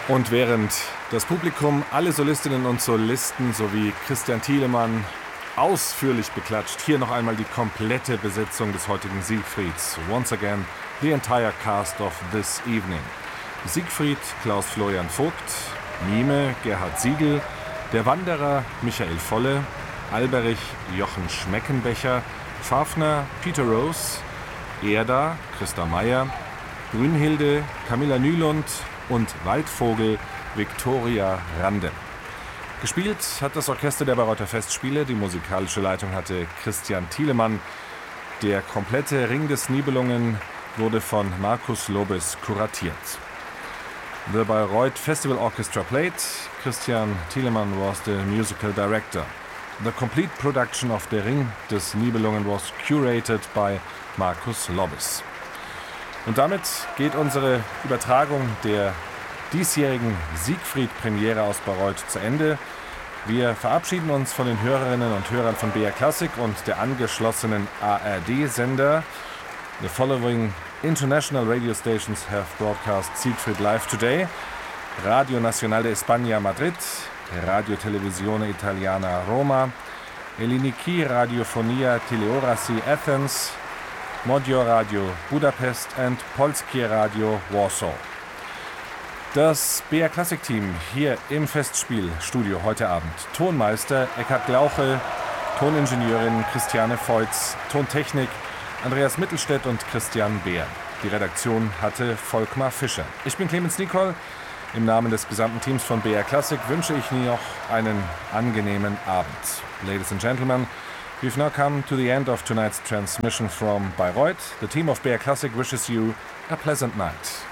Und während das Publikum alle Solistinnen und Solisten sowie Christian Thielemann ausführlich beklatscht, hier noch einmal die komplette Besetzung des heutigen Siegfrieds. Once again, the entire cast of this evening. Siegfried, Klaus-Florian Vogt, Mime, Gerhard Siegel, der Wanderer, Michael Volle, Alberich, Jochen Schmeckenbecher, Fafner, Peter Rose, Erda, Christa Meyer, Brünnhilde, Camilla Nylund und Waldvogel, Viktoria Rande. Gespielt hat das Orchester der Bayreuther Festspiele, die musikalische Leitung hatte Christian Thielemann. Der komplette Ring des Nibelungen wurde von Markus Lobes kuratiert. The Bayreuth Festival Orchestra played. Christian Thielemann was the musical director. The complete production of Der Ring des Nibelungen was curated by Markus Lobes. Und damit geht unsere Übertragung der diesjährigen Siegfried-Premiere aus Bayreuth zu Ende. Wir verabschieden uns von den Hörerinnen und Hörern von BR Classic und der angeschlossenen ARD-Sender. The following international radio stations have broadcast Siegfried live today: Radio Nacional de España Madrid, Radio Televisione Italiana Roma, Eliniki Radiofonia Teleorasi Athens, Modio Radio Budapest and Polskie Radio Warsaw. Das BR Classic Team hier im Festspielstudio heute Abend: Tonmeister Eckhard Glauche, Toningenieurin Christiane Feutz, Tontechnik Andreas Mittelstädt und Christian Beer. Die Redaktion hatte Volkmar Fischer. Ich bin Clemens Nicol. Im Namen des gesamten Teams von BR Classic wünsche ich Ihnen noch einen angenehmen Abend. Ladies and gentlemen, we've now come to the end of tonight's transmission from Bayreuth. The team of BR Classic wishes you a pleasant night.